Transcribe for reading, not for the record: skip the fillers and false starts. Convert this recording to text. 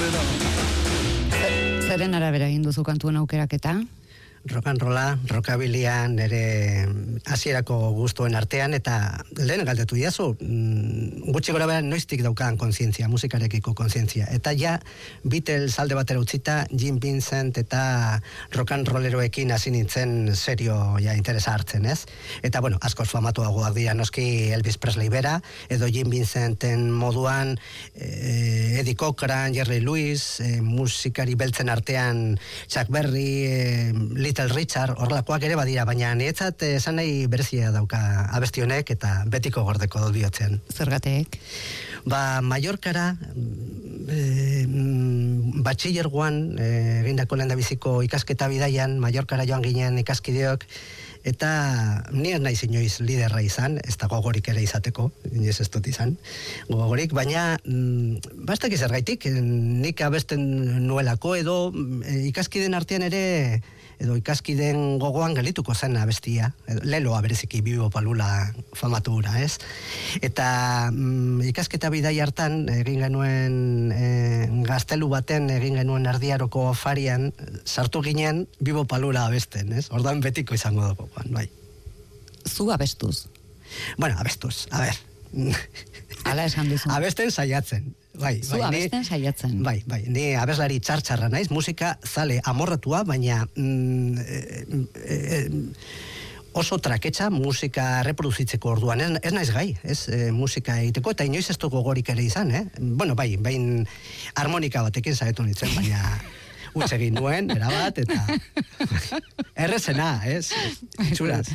Zeren arabera egin duzu kantuen aukeraketa? Rock and rolla, rockabilian nere hasierako gustuen artean, eta lehen galdetu diazu, gutxi gora bera noiztik daukan kontzientzia, musikarekiko kontzientzia. Eta ja, Beatles alde batera utzita, Jim Vincent eta rock and rolleroekin hasi nintzen serio ja interesa hartzen, ez? Eta bueno, askoz famatuagoak dira noski Elvis Presley bera, edo Jim Vincenten moduan Eddie Cochran, Jerry Lewis, musikari beltzen artean Chuck Berry, Little Richard, horrelakoak ere badira, baina niretzat esan nahi berezia dauka abesti honek eta betiko gordeko diotzen. Zergatek? Mallorcara batxillergoan egindako lehendabiziko ikasketa bidaian, Mallorcara joan ginen ikaskideok, eta ni ez naiz inoiz liderra izan, ez da gogorik ere izateko, inoiz ez dut izan, gogorik, baina bastak izergaitik, nik abesten nuelako edo ikaskiden artean ere, edo ikaskiden gogoan gelituko zen abestia, leloa bereziki Bibo Palula famatura, ez? Eta ikasketa bidai hartan egin genuen gaztelu baten egin genuen erdiaroko afarian sartu ginen Bibo Palula abesten, ez? Ordan betiko izango dugu, bai. Zu abestuz? Bueno, abestuz, a ber. Hala esan duzu. Abesten saiatzen. Bai, zu abesten saiatzen. Bai, ni abeslari txartxarra naiz, musika zale amorratua, baina oso traketxa musika reproduzitzeko orduan, ez naiz gai, musika egiteko, eta inoiz ez du gogorik ere izan, Bueno, bain harmonika batekin zaretu nintzen, baina utz egin nuen, erabat, eta errezena, Itxuraz.